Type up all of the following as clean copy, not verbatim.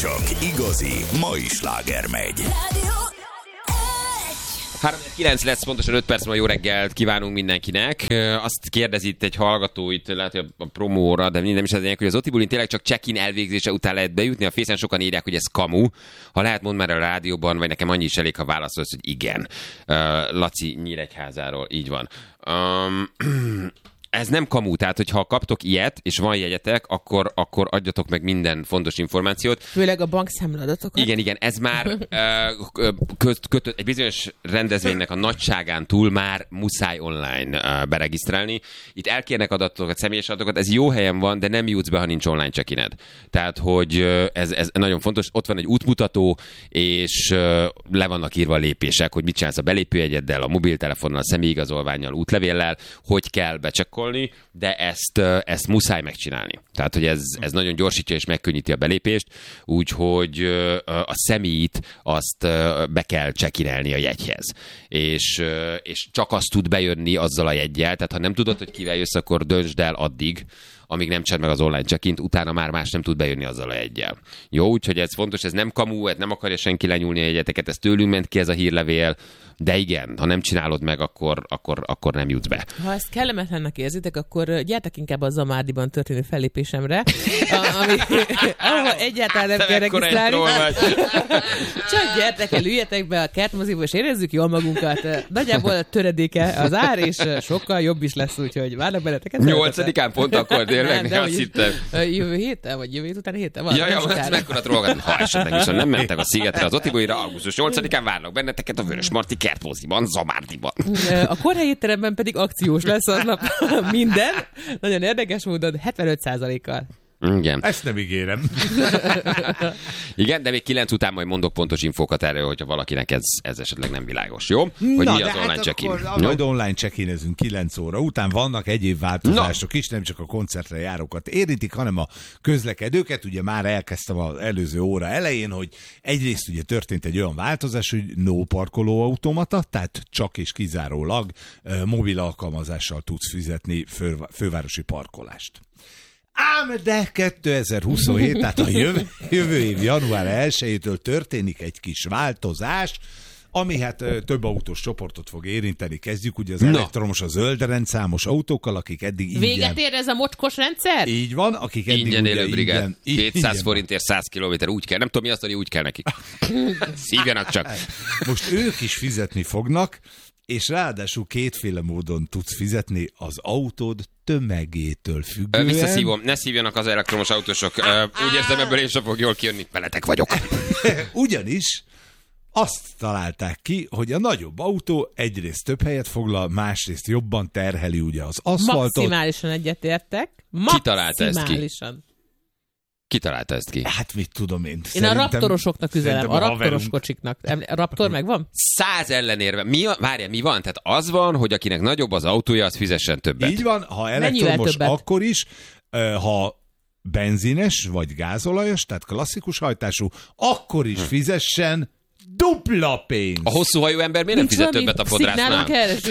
Csak igazi mai sláger megy. 3-9 lesz, pontosan 5 perc, jó reggelt kívánunk mindenkinek. Azt kérdezi itt egy hallgató, itt lehet, hogy a promóra, de nem is az lényeg, hogy az Otibulin tényleg csak check-in elvégzése után lehet bejutni. A Facen sokan írják, hogy ez kamu. Ha lehet, mondd már a rádióban, vagy nekem annyi is elég, ha válaszolsz, hogy igen. Laci Nyíregyházáról, így van. Ez nem kamu, tehát hogyha kaptok ilyet, és van jegyetek, akkor adjatok meg minden fontos információt. Főleg a bankszámladatokat. Igen, ez már egy bizonyos rendezvénynek a nagyságán túl már muszáj online beregisztrálni. Itt elkérnek adatokat, személyes adatokat, ez jó helyen van, de nem jutsz be, ha nincs online check-ined. Tehát, hogy ez nagyon fontos, ott van egy útmutató, és le vannak írva a lépések, hogy mit csinálsz a belépőjegyeddel, a mobiltelefonnal, a személyigazolvánnyal, útlevéllel, hogy kell becsekkolni, de ezt muszáj megcsinálni. Tehát, hogy ez nagyon gyorsítja és megkönnyíti a belépést, úgyhogy a személyt azt be kell csekirelni a jegyhez. És csak azt tud bejönni azzal a jeggyel, tehát ha nem tudod, hogy kivel jössz, akkor döntsd el addig, amíg nem csinálod meg az online check-int, utána már más nem tud bejönni azzal a jeggyel. Jó, úgyhogy ez fontos, ez nem kamu, nem akarja senki lenyúlni a jegyeteket, ez tőlünk ment ki ez a hírlevél, de igen, ha nem csinálod meg, akkor nem jutsz be. Ha ezt kellemetlennek érzitek, akkor gyertek inkább a Zamárdiban történő fellépésemre, ahol egyáltalán nem kell regisztrálni. Csak gyertek el, üljetek be a kertmoziba, és érezzük jól magunkat. Nagyjából töredéke az ár, és sokkal jobb is lesz, úgyhogy várnak benneteket. 8-án pont akkor tényleg? Jövő héten, vagy jövő hét után héten van? Ja, ez mekkora trollgat. Ha esetleg viszont nem mentek a Szigetre, az Otibuira, augusztus 8-án várnak benneteket a Vörösmarty kertmoziban, Zamárdiban. A Korhely étteremben pedig akciós lesz aznap minden. Nagyon érdekes módon 75%-kal. Igen. Ezt nem ígérem. Igen, de még 9 után majd mondok pontos infókat erről, hogyha valakinek ez esetleg nem világos, jó? Hogy mi az online check-in. Majd online check-inezünk 9 óra után, vannak egyéb változások is, nem csak a koncertre járókat érintik, hanem a közlekedőket. Ugye már elkezdtem az előző óra elején, hogy egyrészt ugye történt egy olyan változás, hogy no parkolóautomata, tehát csak és kizárólag mobil alkalmazással tudsz fizetni fővárosi parkolást. Ám de 2027, tehát a jövő év január 1-től történik egy kis változás, ami hát több autós csoportot fog érinteni. Kezdjük ugye az elektromos, a zöld rendszámos autókkal, akik eddig ingyen... Véget ér ez a mocskos rendszer? Így van, akik eddig ingyen élő brigád. 200 forintért 100 kilométer úgy kell. Nem tudom, mi azt, hogy úgy kell nekik. Szívjanak csak. Most ők is fizetni fognak, és ráadásul kétféle módon tudsz fizetni az autód tömegétől függően. Visszaszívom, ne szívjanak az elektromos autósok. Úgy érzem, ebből én sem fog jól kijönni. Veletek vagyok. Ugyanis azt találták ki, hogy a nagyobb autó egyrészt több helyet foglal, másrészt jobban terheli ugye az aszfaltot. Maximálisan egyetértek. Ki találta ezt ki? Ki találta ezt ki? Hát mit tudom én. Én a raptorosoknak üzenem, a raptoros kocsiknak. A raptor megvan? 100 ellenérve. Mi van? Tehát az van, hogy akinek nagyobb az autója, az fizessen többet. Így van, ha elektromos, akkor is, ha benzines vagy gázolajos, tehát klasszikus hajtású, akkor is fizessen dupla pénz. A hosszú hajú ember miért nem fizet többet a fodrásznál?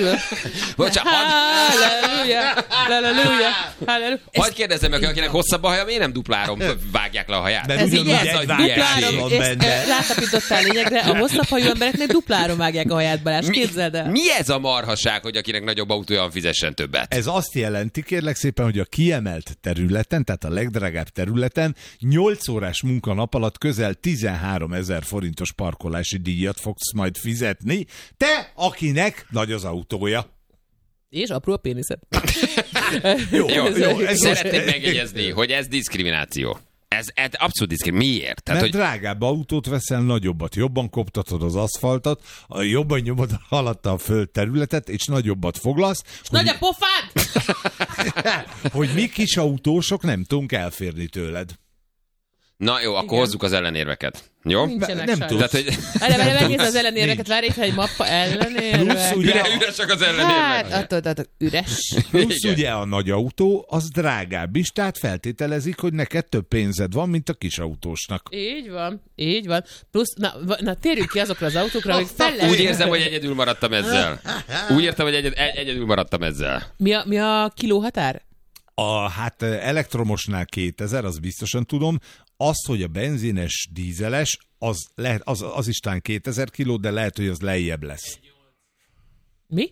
Halleluja. Hadd kérdezzem meg, akinek hosszabb a haja, miért nem dupláron vágják le a haját? Mert ugyanúgy egy vágás van benne. Rátapítottál lényegre, a hosszabb hajú embereknek dupláron vágják a haját, Balázs, képzeld el. Mi ez a marhaság, hogy akinek nagyobb autója van, fizessen többet? Ez azt jelenti, kérlek szépen, hogy a kiemelt területen, tehát a legdrágább területen 8 órás munkanap alatt közel 13 000 forintos parkolási díjat fogsz majd fizetni, te, akinek nagy az autója. És apró a péniszed. Jó. Szeretném megjegyezni, hogy ez diszkrimináció. Ez abszolút diszkrimináció. Miért? Tehát, mert drágább autót veszel, nagyobbat, jobban koptatod az aszfaltot, jobban nyomod alatta a földterületet, és nagyobbat foglalsz. Nagy a pofád! Hogy mi kis autósok nem tudunk elférni tőled. Na jó, akkor hozzuk az ellenérveket. Jó? Nem tudsz. Várj, megnézd az ellenérveket, várj itt, egy mappa ellenérvek. Üresek az ellenérvek. Hát, üres. Plusz ugye a nagy autó, az drágább is, tehát feltételezik, hogy neked több pénzed van, mint a kis autósnak. Így van. Plusz, na térjünk ki azokra az autókra, hogy Úgy érzem, hogy egyedül maradtam ezzel. Mi a kilóhatár? Hát elektromosnál 2000, az biztosan tudom. Azt, hogy a benzines, dízeles, az is talán 2000 kiló, de lehet, hogy az lejjebb lesz. Mi?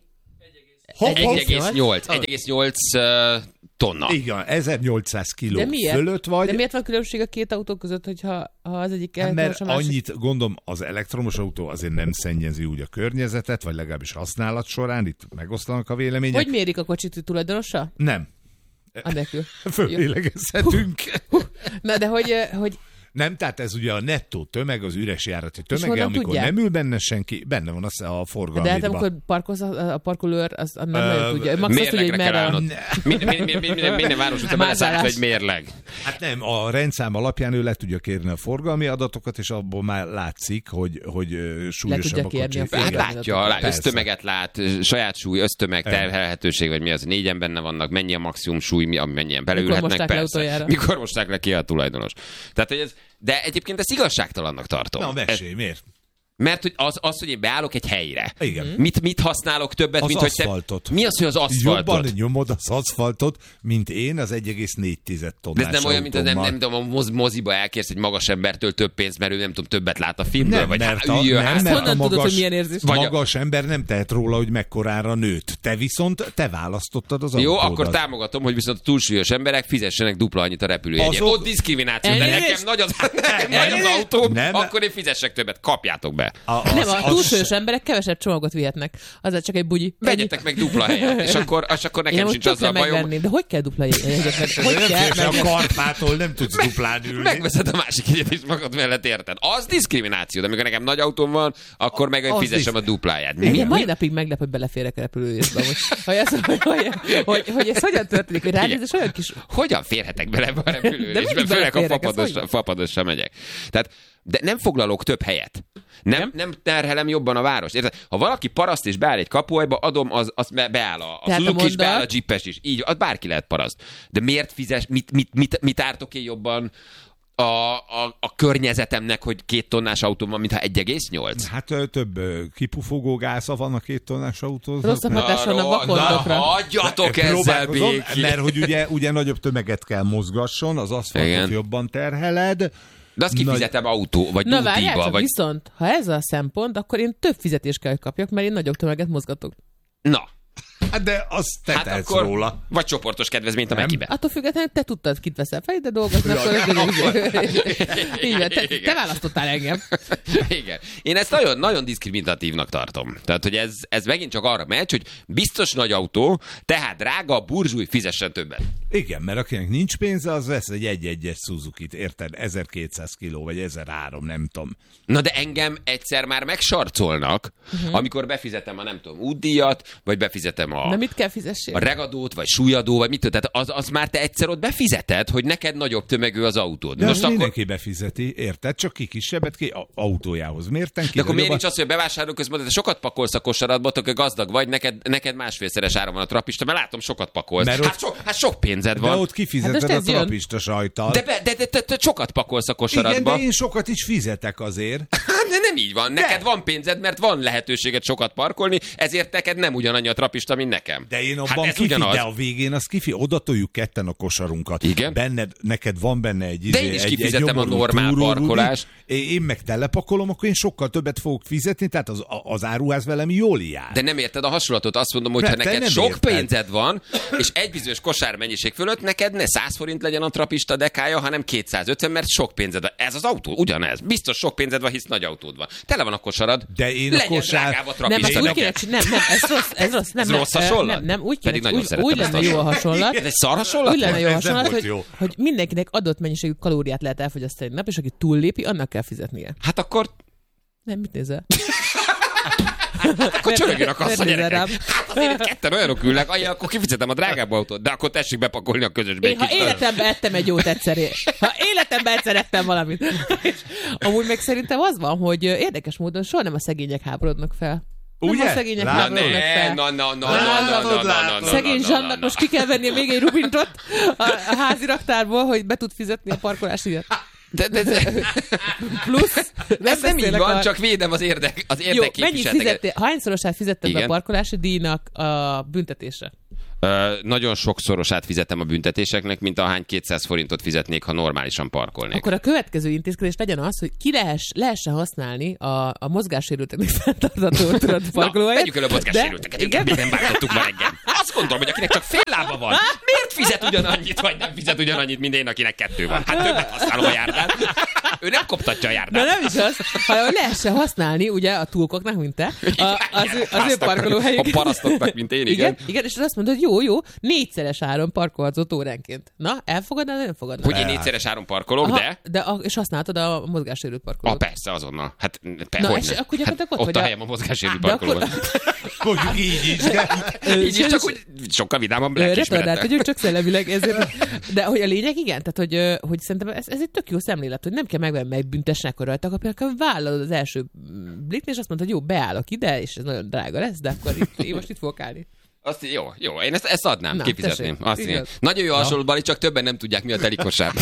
1,8 tonna. Igen, 1800 kiló fölött vagy. De miért van különbség a két autó között, hogyha az egyik elektromos, mert annyit, gondolom, az elektromos autó azért nem szennyezi úgy a környezetet, vagy legalábbis használat során, itt megoszlanak a vélemények. Hogy mérik a kocsit tulajdonosa? Nem. Anélkül. Fölélegezhetünk. Na, de hogy Nem, tehát ez ugye a nettó tömeg, az üres járati tömege, amikor tudják? nem ül benne senki, benne van a forgalmi. De hát amikor parkolsz, a parkolőr, az nem nagyon tudja. Max azt tudja, hogy merre. Minden város után beleszállítva egy mérleg. Hát nem, a rendszám alapján ő le tudja kérni a forgalmi adatokat, és abból már látszik, hogy súlyosabb a kocsi. Hát látja, ösztömeget lát, saját súly, ösztömeg, terhelhetőség, vagy mi az, 4-en benne vannak, mennyi a maximum súly, mennyien belülhetnek, persze. Mikor mosták le ki a tulajdonos. Tehát, hogy ez de egyébként ezt igazságtalannak tartom. Na, mesélj, miért? Mert hogy az, hogy én beállok egy helyre. Igen. Mit használok többet, az mint aszfaltot. Mi az, hogy az aszfaltot? Jobban nyomod az aszfaltot, mint én az 1,4 tonnás. De ez nem olyan, mint nem tudom, a moziba elkérsz egy magas embertől több pénzt, mert ő nem tudom, többet lát a filmből, nem, vagy mert a magas ember nem tehet róla, hogy mekkorára nőtt. Te választottad az Jó, autódat. akkor támogatom, hogy viszont a túlsúlyos emberek fizessenek dupla annyit a repülőjegyért. Ott diszkrimináció, de nekem nagy az autó, akkor én fizessek többet, kapjátok be. Nem, a túlsúlyos emberek kevesebb csomagot vihetnek. Az csak egy bugyi. Vegyetek meg dupla helyet, és akkor nekem sincs azzal a bajom. De hogy kell dupla jegyet? Hogy kell? A karpától nem tudsz duplán ülni. Megveszed a másik jegyet is magad mellett, érted? Az diszkrimináció, de amikor nekem nagy autóm van, akkor meg én fizessem a dupláját. Mai napig meglep, hogy beleférek a repülőjegybe. Hogy ez hogyan történik, hogy ránézés olyan kis... Hogyan férhetek bele ebbe a repülőjegybe? Főleg a fapadossal megyek. Tehát de nem foglalok több helyet. Nem terhelem jobban a várost. Érted? Ha valaki paraszt és beáll egy kapuajba, adom, az beáll a Suzuki is, beáll a Jeepes is. Így, az bárki lehet paraszt. De miért fizes, mit ártok én jobban a környezetemnek, hogy 2 tonnás autóm van, mintha 1,8? Hát több kipufogó gáza van a 2 tonnás autóznak. Rosszabb hatás van a vakondokra. Hagyjatok ezzel békén. Mert hogy ugye nagyobb tömeget kell mozgasson, az aszfaltot jobban terheled. De azt kifizetem autó, vagy na várjál, viszont, ha ez a szempont, akkor én több fizetést kell, hogy kapjak, mert én nagyobb tömeget mozgatok. Na. Hát de azt te tehetsz róla. Vagy csoportos kedvezményt a Mekibe. Attól függetlenül te tudtad, kit veszel fel, de dolgozni, akkor így van, te választottál engem. Igen. Én ezt nagyon, nagyon diszkriminatívnak tartom. Tehát, hogy ez megint csak arra megy, hogy biztos nagy autó, tehát drága, burzsúj, fizessen többet. Igen, mert akinek nincs pénze, az vesz egy 1.1-es Suzukit, érted? 1200 kiló, vagy 1003, nem tudom. Na de engem egyszer már megsarcolnak, amikor befizetem a nem tudom, útdíjat, vagy befizetem de mit kell fizessél? A regadót, vagy súlyadó, vagy mit, tehát az már te egyszer ott befizeted, hogy neked nagyobb tömegű az autód. De most mindenki befizeti, érted? Csak ki kisebbet ki autójához. Mérten ki? De akkor miért nincs az, hogy a bevásárló közben te sokat pakolsz a kosaratba, te gazdag vagy, neked másfélszeres ára van a trapista, mert látom, sokat pakolsz. Hát sok pénzed van. De ott kifizeted a trapista sajttal. De te sokat pakolsz a kosaratba. Igen, de én sokat is fizetek azért. De nem így van. Neked van pénzed, mert van lehetőséged sokat parkolni, ezért neked nem ugyanannyi a trapista, mint nekem. De én abban de a végén az oda toljuk ketten a kosarunkat. Igen? Neked van benne egy de én is kifizetem a normál parkolást. Én meg telepakolom, akkor én sokkal többet fogok fizetni, tehát az áruház velem jól jár. De nem érted a hasonlatot, azt mondom, hogy ha neked sok pénzed van, és egy bizonyos kosármennyiség fölött, neked ne 100 forint legyen a trapista dekája, hanem 250, mert sok pénzed van. Ez az autó, ugyanez. Biztos sok pénzed van, hisz nagy autód van. Tele van a kosarad. De én a kosár... Nem, ez rossz. Ez rossz hasonlat? Nem, úgy lenne jó a hasonlat. Ez egy szar hasonlat? Úgy lenne jó a hasonlat, hogy mindenkinek adott mennyiségű kalóriát lehet elfogyasztani egy nap, és aki túllépi, annak kell fizetnie. Hát akkor... Nem, mit nézel? Akkor csörögjön a kassa, gyerekek. Hát azért ketten olyanok ülnek, akkor kifizetem a drágább autót, de akkor tessék bepakolni a közösbe. Én, ha életemben ettem egy jót egyszerűen. Ha életemben egyszer ettem valamit. Amúgy meg szerintem az van, hogy érdekes módon soha nem a szegények háborodnak fel. Ugye? Nem a szegények háborodnak fel. Szegény Zsannak most ki kell vennie még egy rubintot a házi raktárból, hogy be tud fizetni a parkolásért. De plusz. Ez nem így van, csak védem az érdekképviselteket. Hányszorosát fizetted be a parkolási díjnak a büntetésre? Nagyon sokszorosát fizetem a büntetéseknek, mint ahány 200 forintot fizetnék, ha normálisan parkolnék. Akkor a következő intézkedés legyen az, hogy ki lehessen használni a mozgássérülteknek fenntartató parkolóhelyet. Vegyük el a mozgássérülteket, nem váltottuk már reggel. Azt gondolom, hogy akinek csak fél lába van, miért fizet ugyanannyit, vagy nem fizet ugyanannyit, mint én, akinek 2 van? Hát többet használom a járdát. Ő nem koptatja a járdát. De nem is az, hanem lehessen használni, ugye, a túlkoknak, mint te, az ő parkolóhelyüket. A parasztoknak, mint én, igen. Igen, és azt mondod, hogy jó, 4-szeres áron parkolhatsz óránként. Na, elfogadnád, nem fogadnád? Hogy én 4-szeres áron parkolok, és használtad a mozgássérült parkolót. Persze, azonnal. Hát, és akkor gyakorlatilag ott a helyem a mozgássérült parkolóban. Mondjuk így is, így is, csak úgy sokkal vidámabb lelkiismerettel. Hogy csak szellemileg ezért. De hogy a lényeg, igen, tehát hogy szerintem ez egy tök jó szemlélet, hogy nem kell megvenni, meg büntesnek a rajta, akkor vállalod az első blikni, és azt mondod, hogy jó, beállok ide, és ez nagyon drága lesz, de akkor én most itt fogok állni. Azt, jó, én ezt adnám, kifizetném. Nagyon jó hasonlóban, csak többen nem tudják, mi a telikosár.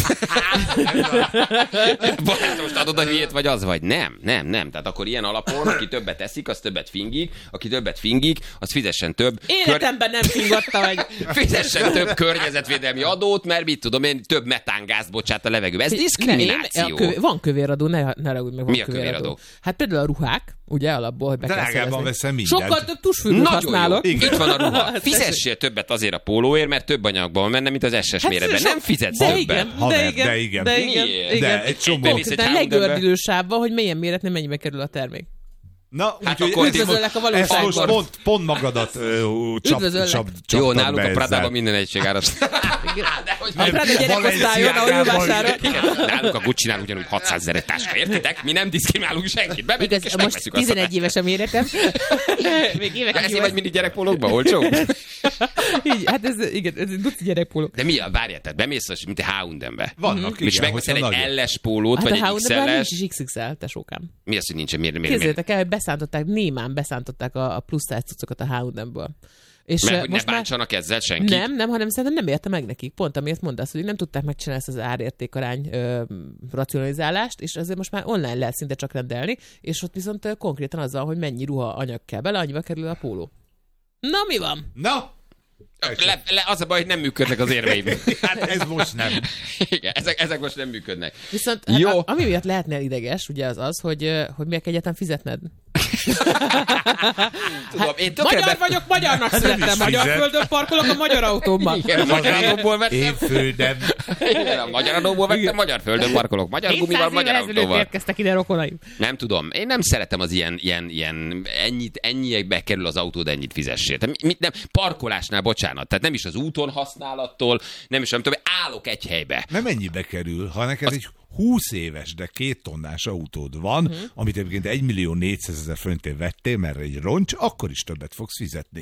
Barátom, most adod a hülyét, vagy az vagy? Nem. Tehát akkor ilyen alapon, aki többet eszik, az többet fingik, aki többet fingik, az fizessen több. Életemben nem fingotta, vagy. Fizessen több környezetvédelmi adót, mert mit tudom én, több metángázt bocsát a levegőbe. Ez diszkrimináció. Van kövéradó, ne ragudj meg, van mi a kövéradó? Hát például a ruhák, ugye alapból, hogy be kell drágában veszem mindent. Sokkal több tusfüggőt használok. Itt van a ruha. Fizessél többet azért a pólóért, mert több anyagban van benne, mint az SS méretben. Nem fizetsz többet. De igen. Miért? De egy csomó. Konkrétan legördülő sávban, hogy milyen méretnél mennyibe kerül a termék. Na, hát akkor üdvözöllek a valóságban. Ezt most pont magadat csaptad. Jó, nálunk a Prádában minden egységárat. A Práda gyerekosztályon, ahol ő vásárol. Nálunk a Gucci-nál ugyanúgy 600 000 táska, értitek? Mi nem diszkriminálunk senkit. Bemegyünk és megveszünk azt. Most 11 éves a méretem. Ezért vagy mindig gyerekpólókban, olcsó? Így, hát ez Gucci gyerekpólók. De mi a? Várjál, tehát bemész, mint a H&M-be. Vannak, és megveszel egy L-es pólót, vagy egy XL-es. Hát a H&M-ben nincs is XXL, tesókám. Mi az, hogy nincsen? Miért? Képzeljétek el, hogy némán beszántották a plusz size cuccokat a H&M-ből. És mert hogy ne bántsanak ezzel senki? Nem, hanem szerintem nem érte meg nekik. Pont amiért mondasz, hogy nem tudták megcsinálni ezt az árértékarány racionalizálást, és ezért most már online lehet szinte csak rendelni, és ott viszont konkrétan azzal, hogy mennyi ruha anyag kell bele, annyiba kerül a póló. Na, mi van? Na! Az a baj, hogy nem működnek az érveim. Hát ez most nem. Igen, ezek most nem működnek. Viszont ami miatt lehetnél ideges, ugye az, hogy miért kell egyáltalán fizetned. Tudom, én magyar vagyok, magyarnak születtem, magyar földön parkolok a magyar autómban. Igen, a magyar adóból vettem. Én földem. Igen, a magyar adóból vettem, magyar földön parkolok. Magyar gumival, magyar autóval. Érkeztek ide rokonaim. Nem tudom, én nem szeretem az ilyen ennyiekbe kerül az autód, ennyit fizessél. Nem, parkolásnál, bocsánat, tehát nem is az úton használattól, nem is, nem tudom, állok egy helybe. Nem ennyibe kerül, ha neked egy 20 éves, de 2 tonnás autód van, amit egyébként 1.400.000 forintért vettél, mert egy roncs, akkor is többet fogsz fizetni.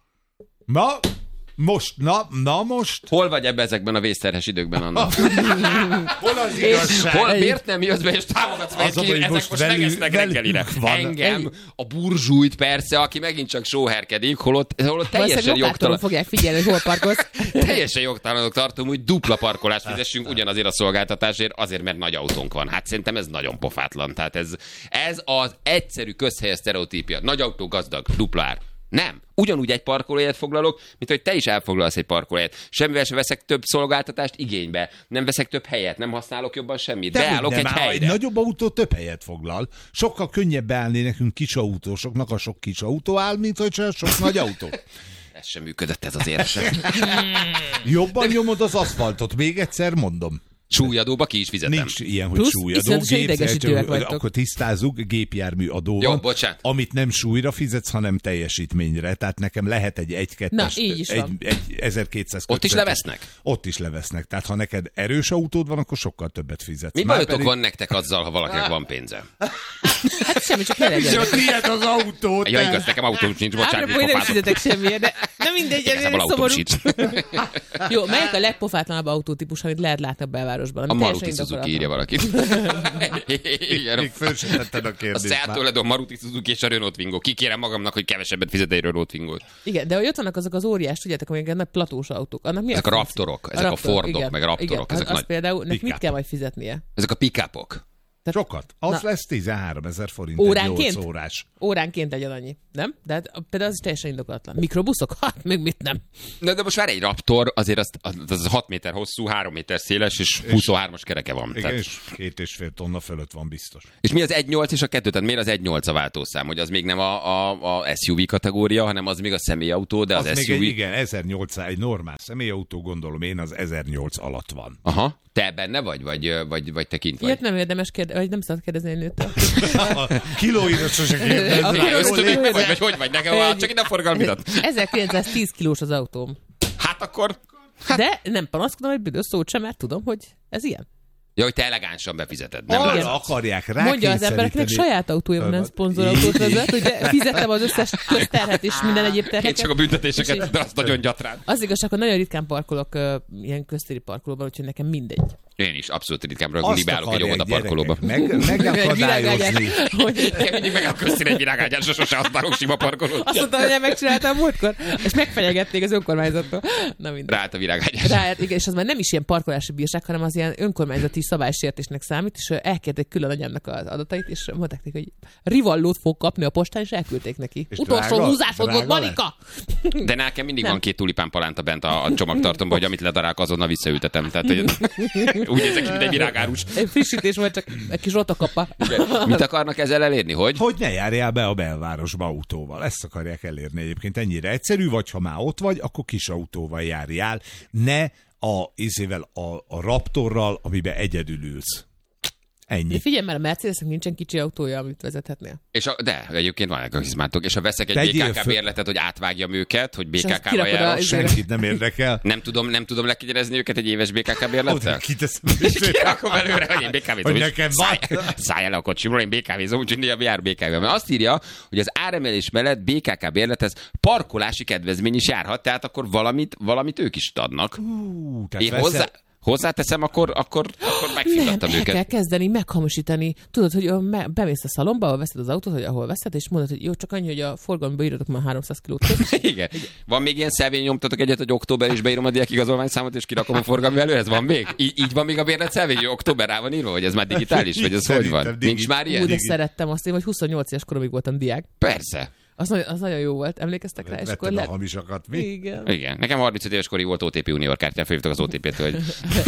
Most. Hol vagy ezekben a vészterhes időkben, Anna? Hol az igazság? Miért nem jössz be és támogatsz meg, hogy ezek most megesznek reggelire? Engem, a burzsújt persze, aki megint csak sóherkedik, holott teljesen jogtalan. Fogják figyelni, hogy hol parkolsz. Teljesen jogtalanok tartom, hogy dupla parkolást fizessünk ugyanazért a szolgáltatásért, azért, mert nagy autónk van. Hát szerintem ez nagyon pofátlan. Tehát ez az egyszerű közhelyes sztereotípia. Nagy autó, gazdag, dupla ár. Nem. Ugyanúgy egy parkolóhelyet foglalok, mint hogy te is elfoglalsz egy parkolóhelyet. Semmivel sem veszek több szolgáltatást igénybe. Nem veszek több helyet, nem használok jobban semmit. Beállok egy helyre. Egy nagyobb autó több helyet foglal. Sokkal könnyebb beállni nekünk kis autósoknak, a sok kis autó áll, mint hogy sok nagy autó. Ez sem működött, ez az érse. Jobban nyomod az aszfaltot, még egyszer mondom. Súlyadóba ki is fizetem. Nincs ilyen, hogy súlyadó. Akkor tisztázzuk, gépjármű adó van, amit nem súlyra fizetsz, hanem teljesítményre. Tehát nekem lehet egy 1-2-es, egy 1200. Ott is levesznek? Ott is levesznek. Tehát ha neked erős autód van, akkor sokkal többet fizetsz. Mi bajotok van nektek azzal, ha valakinek van pénze? Hát semmi, csak nelegyen. Csak miért az autót? Ja, igaz, nekem autóm sincs, bocsánat. Én nem fizetek semmiért, de nem mindegy, ez szomorú. Jó, melyik a legpofátlanabb autótípus, amit lehet látni a belvárosban? A Maruti Suzuki, írja valaki. Még föl sem tetted a kérdést. A Seat Toledo, a Maruti Suzuki és a Renault Twingo. Kikérem magamnak, hogy kevesebbet fizet egy Renault Twingot. Igen, de hogy ott vannak azok az óriás, tudjátok, amelyek nagy platós autók. Annak mi ezek a Raptorok, ezek a Fordok, meg Raptorok, ezek nagy. Például, mit kell majd fizetnie? Ezek a pick-upok. Sokat. Az lesz 13 000 forint óránként? egy 8 órás. Óránként legyen annyi, nem? De hát, például az is teljesen indokolatlan. Mikrobuszok? Hát, még mit nem. De most várj, egy Raptor, azért az 6 méter hosszú, 3 méter széles, és 23-as kereke van. Igen, Tehát... és 2,5 tonna fölött van biztos. És mi az 1.8 és a 2? Tehát miért az 1.8 a váltószám? Hogy az még nem a SUV kategória, hanem az még a személyautó, de az SUV... Még igen, 1800, egy normál személyautó, gondolom én, az 1008 alatt van. Aha. Te benne vagy te kint vagy? Ilyet nem érdemes kérdezni, vagy nem szabad kérdezni egy nőtől. A kilóira sose kérdezni. Vagy hogy vagy nekem? Csak ide forgalmidat. 1910 kilós az autóm. Hát akkor... De nem panaszkodom egy büdös szót sem, mert tudom, hogy ez ilyen. Ja, hogy te elegánsan befizeted. Nem arra akarják rákényszeríteni. Mondja az embereknek, saját autója van, nem szponzorautót vezet, hogy fizettem az összes közterhet és minden egyéb terheket. Én csak a büntetéseket, de azt nagyon gyatrán. Az igazság, hogy nagyon ritkán parkolok ilyen köztéri parkolóban, úgyhogy nekem mindegy. Én is abszolút ritkán libálok egy óvoda parkolóba. Megakadályozni. Én mindig meg a köztéri egy virágágyásra sose használok sima parkolót. Azt mondtam, hogy megcsináltam múltkor, és megfenyegették az önkormányzattól. Na mindegy. Ráállt a virágágyás. Ráállt, igen, és az már nem is ilyen parkolási bírság, hanem az ilyen önkormányzati szabálysértésnek számít, és elkérték külön anyámnak az adatait, és mondták neki, hogy rivallót fog kapni a postán, és elküldték neki. És utolsó húzásod volt, Marika! De nekem mindig van 2 tulipán palánta bent a csomagtartomban, hogy amit ledarálok, azonnal visszaültetem. Tehát, hogy úgy nézek ki, mint egy virágárus. Egy frissítés volt, csak egy kis rotakapa. Mit akarnak ezzel elérni? Hogy ne járjál be a belvárosba autóval. Ezt akarják elérni egyébként. Ennyire egyszerű, vagy ha már ott vagy, akkor kis autóval járjál. Ne a Raptorral, amiben egyedül ülsz. Ennyi. Figyelj, mert a Mercedesnek nincsen kicsi autója, amit vezethetnél. De egyébként vannak a hizmátok, és ha veszek egy BKK bérletet, hogy átvágjam őket, hogy BKK-val járok. Senkit nem érdekel. Nem tudom lekigyerezni őket egy éves BKK bérlettel? Kirakom előre, hogy én BKV-zom. Hogy nekem szállj el a kocsimról, én BKV-zom, úgyhogy jár BKV-vel. Mert azt írja, hogy az áremelés mellett BKK bérlethez parkolási kedvezmény is járhat, tehát akkor valamit ők is adnak. Én hozzáteszem, akkor megfizettem őket. Nem, kell kezdeni meghamisítani. Tudod, hogy bemész a szalomba, ahol veszed az autót, hogy ahol veszed, és mondod, hogy jó, csak annyi, hogy a forgalomba írjatok már 300 kilót. Igen. Van még ilyen szelvény, nyomtatok egyet, hogy október is beírom a diákigazolványszámot, és kirakom a forgalmi előhez? Van még? Így van még a bérlet szelvény, hogy október rá van írva, hogy ez már digitális, vagy ez hogy van? Nincs már ilyen? De szerettem azt, én, hogy 28 éves koromig voltam diák. Persze. Az nagyon jó volt, emlékeztek rá? És akkor a hamisakat, mi? Igen. Nekem 35 éves korig volt OTP Unior kártyán, felhívtak az OTP-től, hogy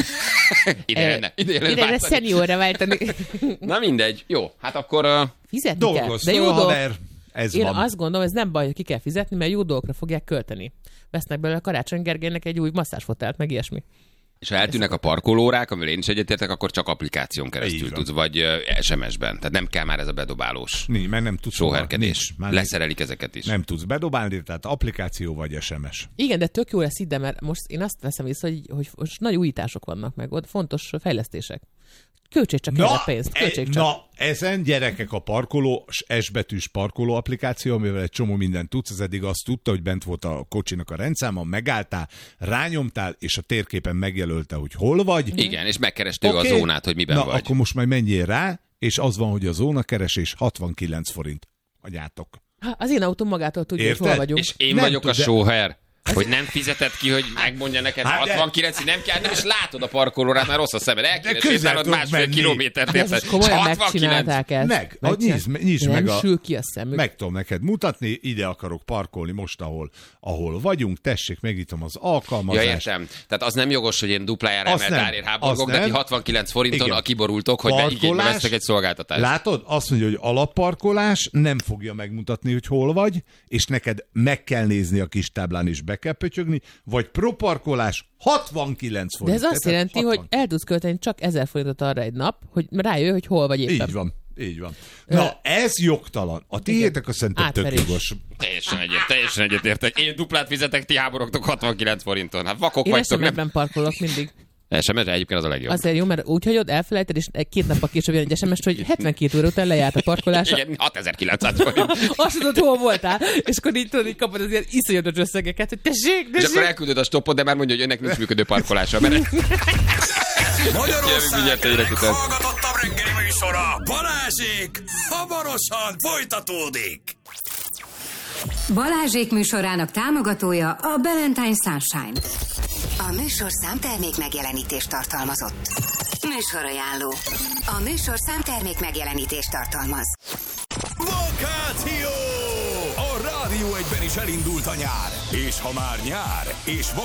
ide szeniorra váltani. Na mindegy, jó, hát akkor... Fizetni kell, de jó Én azt gondolom, ez nem baj, hogy ki kell fizetni, mert jó dolgokra fogják költeni. Vesznek belőle Karácsony Gergelynek egy új masszázsfotelt, meg ilyesmi. És ha eltűnnek a parkolórák, amivel én is egyetértek, akkor csak applikáción keresztül tudsz, vagy SMS-ben. Tehát nem kell már ez a bedobálós mert nem tudsz sóherkedés. Leszerelik ezeket is. Nem tudsz bedobálni, tehát applikáció vagy SMS. Igen, de tök jó lesz ide, mert most én azt veszem észre, hogy most nagy újítások vannak meg, ott fontos fejlesztések. Költsék csak a pénzt. Ezen gyerekek a parkoló, S-betűs parkoló applikáció, amivel egy csomó mindent tudsz, ez eddig azt tudta, hogy bent volt a kocsinak a rendszáma, megálltál, rányomtál, és a térképen megjelölte, hogy hol vagy. Igen, és megkerestél a zónát, hogy miben vagy. Akkor most majd menjél rá, és az van, hogy a zónakeresés 69 forint. Agyátok. Az én autóm magától tudja, hogy hol vagyunk. És én vagyok a sóher. Hogy nem fizeted ki, hogy megmondja neked 69, nem kell, nem is látod a parkolórát, már rossz a szemed. El kéne sétálod másfél kilométert, érted? Komolyan megcsinálták ezt. Nyisd meg nem sül ki a szemük. Meg tudom neked mutatni, ide akarok parkolni most, ahol vagyunk, tessék, megnyitom az alkalmazást. Ja, értem. Tehát az nem jogos, hogy én duplájára emelt árért háborgok, de ti 69 forinton a kiborultok, hogy igénybe vesztek egy szolgáltatást. Látod? Azt mondja, hogy alapparkolás nem fogja megmutatni, hogy hol vagy, és neked meg kell nézni a kis táblán is kell pötyögni, vagy proparkolás 69 forint. De ez azt jelenti, hogy el tudsz költeni csak 1000 forintot arra egy nap, hogy rájöjj, hogy hol vagy éppen. Így van. Na, ez jogtalan. A tiétek azt szerintem tök jogos. Teljesen egyetértek. Én duplát fizetek, ti háborogtok 69 forinton. Hát vakok vagytok. Én SMS-ben parkolok mindig. SMS egyébként az a legjobb. Azért jó, mert úgy hagyod, elfelejted, és 2 nappal később jön egy SMS, hogy 72 óra után lejárt a parkolása. Igen, 6900 forint. Azt tudod, hol voltál, és akkor így kapod az ilyen iszonyatos összegeket, hogy tessék. És akkor elküldöd a stoppot, de már mondja, hogy önnek nincs működő parkolása. Magyarország hallgatottabb reggeli műsora. Balázsék hamarosan folytatódik. Balázsék műsorának támogatója a Valentine Sunshine. A műsorszám termék megjelenítést tartalmazott. Műsorajánló. A műsorszám termék megjelenítést tartalmaz. Vakáció! A Rádió 1-ben is elindult a nyár. És ha már nyár, és van